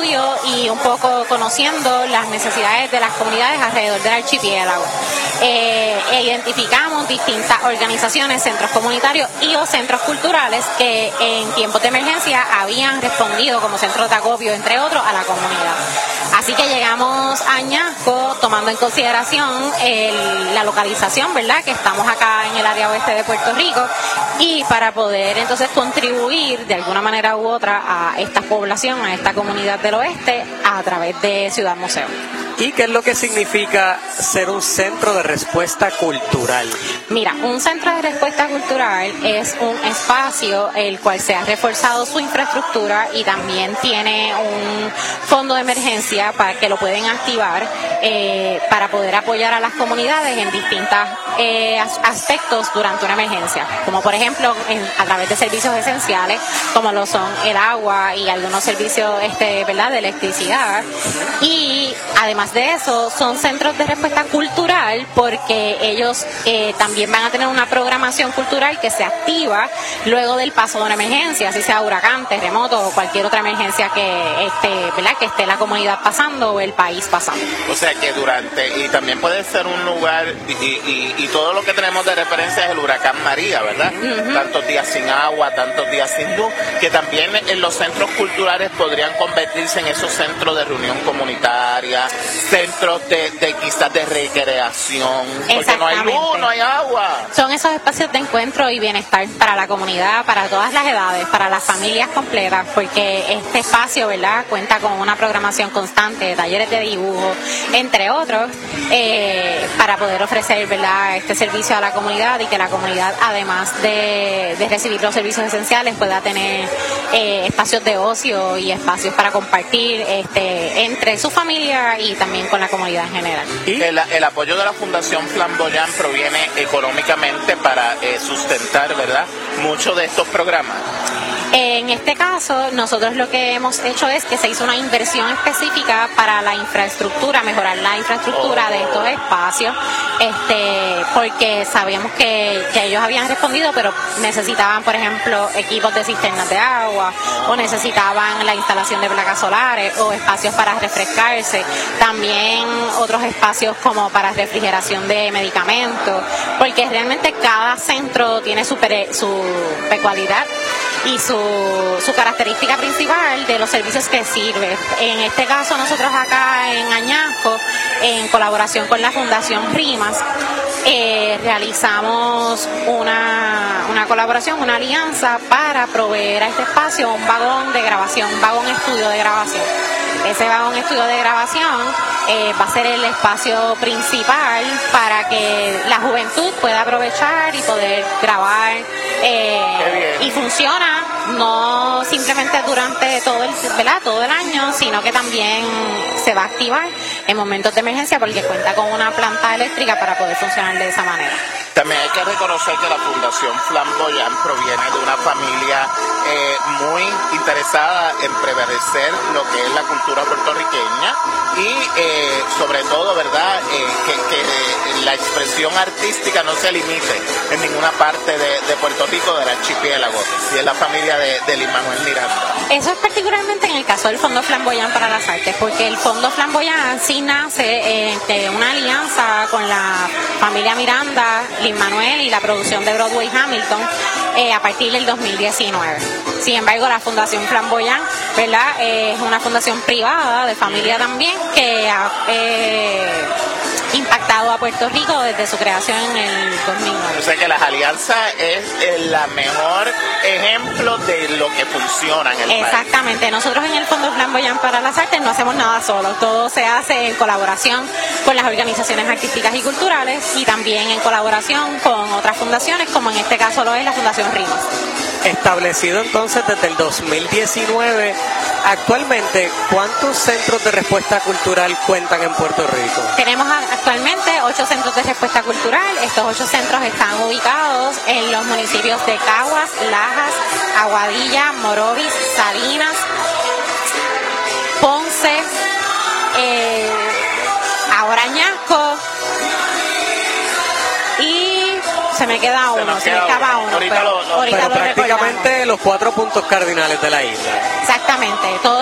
estudio y un poco conociendo las necesidades de las comunidades alrededor del archipiélago. Identificamos distintas organizaciones, centros comunitarios y o centros culturales que en tiempos de emergencia habían respondido como centros de acopio, entre otros, a la comunidad. Así que llegamos a Añasco tomando en consideración la localización, ¿verdad? Que estamos acá en el área oeste de Puerto Rico, y para poder entonces contribuir de alguna manera u otra a esta población, a esta comunidad del oeste, a través de Ciudad Museo. ¿Y qué es lo que significa ser un centro de respuesta cultural? Mira, un centro de respuesta cultural es un espacio el cual se ha reforzado su infraestructura y también tiene un fondo de emergencia para que lo pueden activar para poder apoyar a las comunidades en distintos aspectos durante una emergencia, como por ejemplo a través de servicios esenciales como lo son el agua y algunos servicios ¿verdad? de electricidad. Y además de eso son centros de respuesta cultural porque ellos también van a tener una programación cultural que se activa luego del paso de una emergencia, así sea huracán, terremoto o cualquier otra emergencia que ¿verdad? que esté la comunidad pasando o el país pasando. O sea que y también puede ser un lugar y todo lo que tenemos de referencia es el huracán María, ¿verdad? Tantos días sin agua, tantos días sin luz, que también en los centros culturales podrían convertirse en esos centros de reunión comunitaria, centros de quizás de recreación, porque no hay luz, no hay agua. Son esos espacios de encuentro y bienestar para la comunidad, para todas las edades, para las familias completas, porque este espacio, ¿verdad?, cuenta con una programación constante, talleres de dibujo, entre otros, para poder ofrecer, ¿verdad?, este servicio a la comunidad y que la comunidad, además de recibir los servicios esenciales, pueda tener espacios de ocio y espacios para compartir entre su familia y también con la comunidad en general. ¿Y? El apoyo de la Fundación Flamboyant proviene económicamente para sustentar, ¿verdad?, muchos de estos programas. En este caso, nosotros lo que hemos hecho es que se hizo una inversión específica para la infraestructura, mejorar la infraestructura de estos espacios, porque sabíamos que ellos habían respondido, pero necesitaban, por ejemplo, equipos de cisternas de agua, o necesitaban la instalación de placas solares, o espacios para refrescarse, también otros espacios como para refrigeración de medicamentos, porque realmente cada centro tiene su peculiaridad y su característica principal de los servicios que sirve. En este caso, nosotros acá en Añasco, en colaboración con la Fundación RIMAS, realizamos una colaboración, una alianza para proveer a este espacio un vagón de grabación, un vagón estudio de grabación. Ese vagón estudio de grabación va a ser el espacio principal para que la juventud pueda aprovechar y poder grabar, y funciona no simplemente durante todo el año, sino que también se va a activar en momentos de emergencia porque cuenta con una planta eléctrica para poder funcionar de esa manera. También hay que reconocer que la Fundación Flamboyant proviene de una familia muy interesada en prevalecer lo que es la cultura puertorriqueña y sobre todo, ¿verdad?, que la expresión artística no se limite en ninguna parte de Puerto Rico, del archipiélago, y es la familia de Lin-Manuel Miranda. Eso es particularmente en el caso del Fondo Flamboyant para las Artes, porque el Fondo Flamboyant sí nace de una alianza con la familia Miranda, Lin-Manuel y la producción de Broadway Hamilton a partir del 2019. Sin embargo, la Fundación Flamboyant, ¿verdad?, es una fundación privada de familia también que ha impactado a Puerto Rico desde su creación en el 2009. O sea que las alianzas es la mejor ejemplo de lo que funciona en el país. Exactamente. Nosotros en el Fondo Flamboyant para las Artes no hacemos nada solos. Todo se hace en colaboración con las organizaciones artísticas y culturales y también en colaboración con otras fundaciones, como en este caso lo es la Fundación RIMAS. Establecido entonces desde el 2019, actualmente, ¿cuántos centros de respuesta cultural cuentan en Puerto Rico? Tenemos actualmente 8 centros de respuesta cultural. Estos 8 centros están ubicados en los municipios de Caguas, Lajas, Aguadilla, Morovis, Salinas, Ponce, ahora Añasco, y se me queda uno, se me escapa uno. Pero prácticamente los 4 puntos cardinales de la isla. Exactamente. Todo